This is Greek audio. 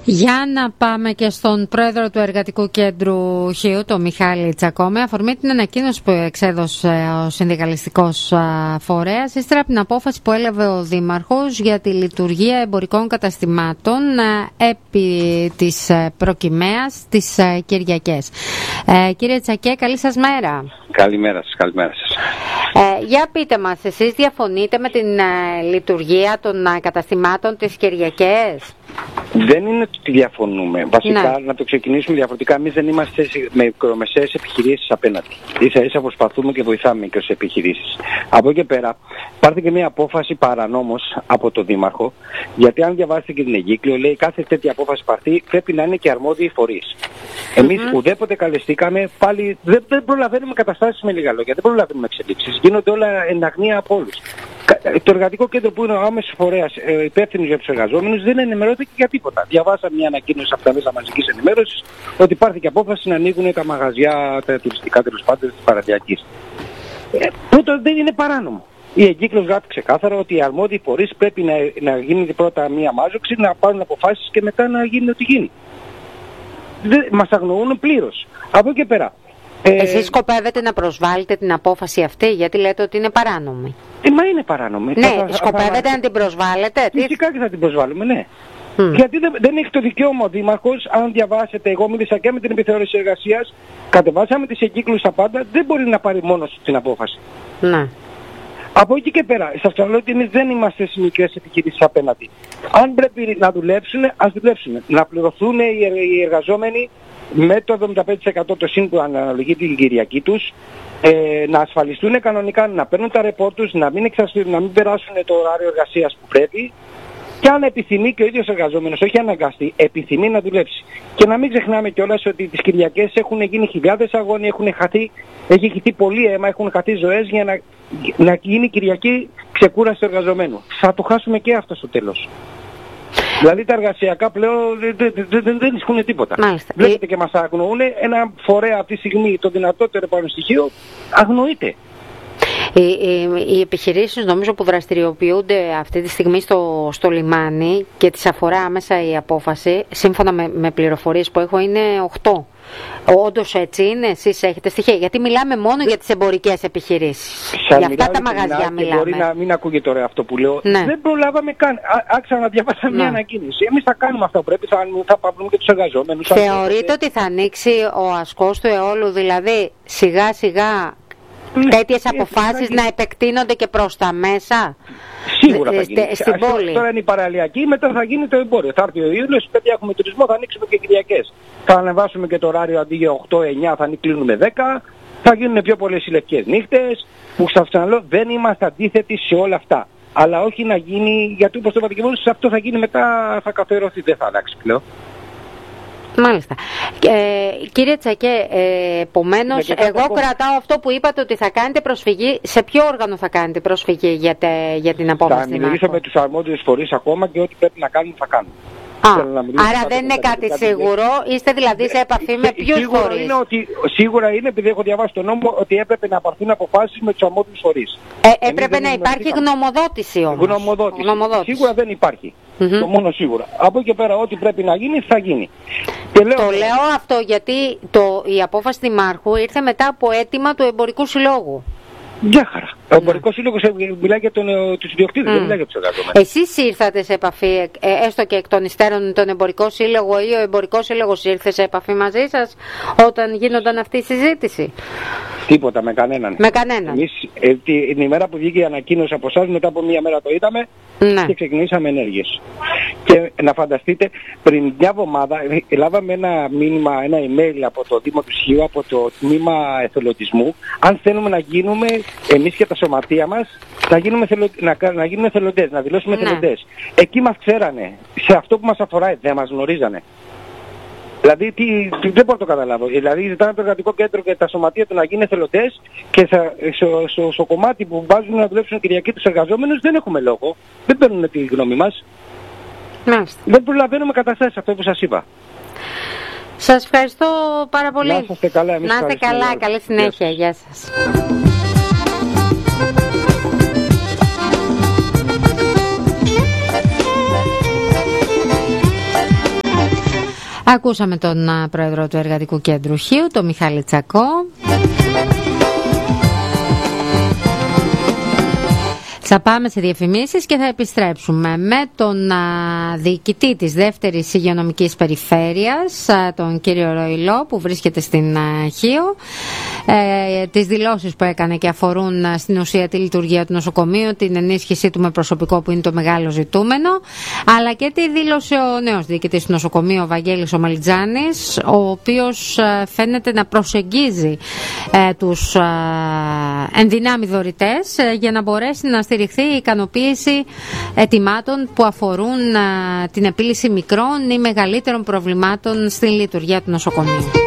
Για να πάμε και στον πρόεδρο του Εργατικού Κέντρου Χίου, τον Μιχάλη Τσακώμη, αφορμή την ανακοίνωση που εξέδωσε ο συνδικαλιστικός φορέας, ύστερα από την απόφαση που έλαβε ο Δήμαρχος για τη λειτουργία εμπορικών καταστημάτων επί της προκυμαίας τις Κυριακές. Κύριε Τσακέ, καλή σας μέρα. Καλημέρα σας, καλημέρα σας. Για πείτε μας, εσείς διαφωνείτε με την λειτουργία των καταστημάτων τις Κυριακές? Δεν είναι ότι διαφωνούμε. Βασικά, να το ξεκινήσουμε διαφορετικά. Εμείς δεν είμαστε με μικρομεσαίες επιχειρήσεις απέναντι. Ίσα-ίσα προσπαθούμε και βοηθάμε μικρές επιχειρήσεις. Από εκεί και πέρα, υπάρχει και μια απόφαση παρανόμως από τον Δήμαρχο. Γιατί αν διαβάσετε και την εγκύκλιο, λέει κάθε τέτοια απόφαση πάρθει πρέπει να είναι και αρμόδιοι φορείς. Εμείς ουδέποτε καλεστήκαμε, πάλι δεν προλαβαίνουμε καταστάσεις με λίγα λόγια. Δεν προλαβαίνουμε εξελίξεις. Γίνονται όλα εν αγνία από όλους. Το εργατικό κέντρο που είναι ο άμεσος φορέας υπεύθυνος για τους εργαζόμενους δεν ενημερώθηκε για τίποτα. Διαβάσαμε μια ανακοίνωση από τα μέσα μαζικής ενημέρωσης ότι υπάρχει και απόφαση να ανοίγουν τα μαγαζιά, τα τουριστικά τέλος πάντων της παραδιακής. Πρώτον, δεν είναι παράνομο. Η εγκύκλος γράφει ξεκάθαρα ότι οι αρμόδιοι φορείς πρέπει να γίνει πρώτα μια μάζοξη, να πάρουν αποφάσεις και μετά να γίνει ό,τι γίνει. Μας αγνοούν πλήρως. Από εκεί και πέρα. Εσείς σκοπεύετε να προσβάλλετε την απόφαση αυτή, γιατί λέτε ότι είναι παράνομη? Μα είναι παράνομη. Ναι, σκοπεύετε να την προσβάλλετε? Φυσικά και θα την προσβάλλουμε, ναι. Γιατί δεν έχει το δικαίωμα ο Δήμαρχος, αν διαβάσετε, εγώ μίλησα και με την επιθεώρηση εργασίας, κατεβάσαμε τις εγκύκλους τα πάντα, δεν μπορεί να πάρει μόνος την απόφαση. Ναι. Από εκεί και πέρα, σας λέω ότι εμείς δεν είμαστε στις μικρές επιχειρήσεις απέναντι. Αν πρέπει να δουλέψουν, ας δουλέψουν. Να πληρωθούν οι εργαζόμενοι με το 75% το συν που αναλογεί την Κυριακή τους, να ασφαλιστούν κανονικά, να παίρνουν τα ρεπόρ τους, να μην περάσουν το ωράριο εργασίας που πρέπει, και αν επιθυμεί και ο ίδιος εργαζόμενος, όχι αναγκαστεί, επιθυμεί να δουλέψει. Και να μην ξεχνάμε κιόλας ότι τις Κυριακές έχουν γίνει χιλιάδες αγώνοι, έχει χυθεί πολύ αίμα, έχουν χαθεί ζωές για να γίνει Κυριακή ξεκούραση του εργαζομένου. Θα το χάσουμε και αυτό στο τέλος. Δηλαδή τα εργασιακά πλέον δεν ισχύουν τίποτα. Μάλιστα. Βλέπετε και μας αγνοούν. Ένα φορέα αυτή τη στιγμή, το δυνατότερο επάνω στοιχείο, αγνοείται. Οι επιχειρήσεις νομίζω που δραστηριοποιούνται αυτή τη στιγμή στο λιμάνι και τις αφορά άμεσα η απόφαση, σύμφωνα με πληροφορίες που έχω, είναι 8. Όντως έτσι είναι? Εσείς έχετε στοιχεία? Γιατί μιλάμε μόνο για τις εμπορικές επιχειρήσεις. Για αυτά τα μαγαζιά μιλάμε. Μπορεί να μην ακούγεται τώρα αυτό που λέω. Ναι. Δεν προλάβαμε καν. Άξα να διαβάσαμε μια ανακοίνωση. Εμείς θα κάνουμε αυτό που πρέπει, θα πάρουμε και τους εργαζόμενους. Θεωρείτε ότι θα ανοίξει ο ασκός του αιώλου, δηλαδή σιγά σιγά τέτοιες αποφάσεις να επεκτείνονται και προς τα μέσα? Σίγουρα θα γίνει. Στην πόλη. Τώρα είναι η παραλιακή, μετά θα γίνει το εμπόριο. Θα έρθει ο Ιούλιος, παιδιά, έχουμε τουρισμό, θα ανοίξουμε και Κυριακές. Θα ανεβάσουμε και το ωράριο, αντί για 8-9 θα κλείνουμε 10. Θα γίνουν πιο πολλές συλλεκτικές νύχτες, που σας ξαναλέω δεν είμαστε αντίθετοι σε όλα αυτά. Αλλά όχι να γίνει, γιατί όπως το είπατε και μόνος, αυτό θα γίνει μετά, θα καθιερωθεί, δεν θα αλλάξει πλέον. Μάλιστα. Κύριε Τσακέ, επομένως, εγώ κρατάω αυτό που είπατε, ότι θα κάνετε προσφυγή. Σε ποιο όργανο θα κάνετε προσφυγή για την απόφαση? Θα μιλήσω με τους αρμόδιους φορείς ακόμα και ό,τι πρέπει να κάνουμε θα κάνουμε. Άρα δεν είναι κάτι σίγουρο, είστε δηλαδή σε επαφή με ποιους φορείς? Σίγουρα είναι, επειδή έχω διαβάσει τον νόμο, ότι έπρεπε να πάρθουν αποφάσεις με τους αρμόδιους φορείς. Έπρεπε να υπάρχει γνωμοδότηση όμως. Γνωμοδότηση. Σίγουρα δεν υπάρχει. Το μόνο σίγουρα. Από εκεί και πέρα ό,τι πρέπει να γίνει θα γίνει. Και το λέω αυτό γιατί η απόφαση Δημάρχου ήρθε μετά από αίτημα του Εμπορικού Συλλόγου. Μια χαρά. Ο Εμπορικός Σύλλογος μιλάει για τους ιδιοκτήτες, δεν μιλάει για τους εργαζόμενους. Εσείς ήρθατε σε επαφή, έστω και εκ των υστέρων, με τον Εμπορικό Σύλλογο, ή ο Εμπορικός Σύλλογος ήρθε σε επαφή μαζί σας όταν γίνονταν αυτή η συζήτηση? Τίποτα, με κανέναν. Με κανέναν. Εμείς την ημέρα που βγήκε η ανακοίνωση από εσάς, μετά από μία μέρα το είδαμε και ξεκινήσαμε ενέργειες. Και να φανταστείτε, πριν μια εβδομάδα λάβαμε ένα μήνυμα, ένα email από το Δήμο του Χίου, από το τμήμα εθελοντισμού, αν θέλουμε να γίνουμε εμείς και τα σωματεία μας, να γίνουμε εθελοντές, να δηλώσουμε εθελοντές. Εκεί μας ξέρανε. Σε αυτό που μας αφορά δεν μας γνωρίζανε. Δηλαδή δεν μπορώ να το καταλάβω. Δηλαδή ζητάνε το εργατικό κέντρο και τα σωματεία του να γίνουν εθελοντές και στο κομμάτι που βάζουν να δουλέψουν Κυριακή τους εργαζόμενους δεν έχουμε λόγο. Δεν παίρνουν τη γνώμη μας. Μάλιστα. Δεν προλαβαίνουμε καταστάσεις, αυτό που σας είπα. Σας ευχαριστώ πάρα πολύ. Να είστε καλά. Να είστε καλά. Καλή συνέχεια. Γεια σας. Ακούσαμε τον πρόεδρο του Εργατικού Κέντρου Χίου, τον Μιχάλη Τσακώ. Θα πάμε σε διαφημίσεις και θα επιστρέψουμε με τον διοικητή της δεύτερης υγειονομικής περιφέρειας, τον κύριο Ροϊλό, που βρίσκεται στην Χίο. Τις δηλώσεις που έκανε και αφορούν στην ουσία τη λειτουργία του νοσοκομείου, την ενίσχυσή του με προσωπικό που είναι το μεγάλο ζητούμενο, αλλά και τη δήλωσε ο νέος διοικητής του νοσοκομείου, ο Βαγγέλης ο Μαλιτζάνης, ο οποίος φαίνεται να προσεγγίζει τους ενδυνάμει δωρητές για να μπορέσει να στηριχθεί η ικανοποίηση αιτημάτων που αφορούν την επίλυση μικρών ή μεγαλύτερων προβλημάτων στην λειτουργία του νοσοκομείου.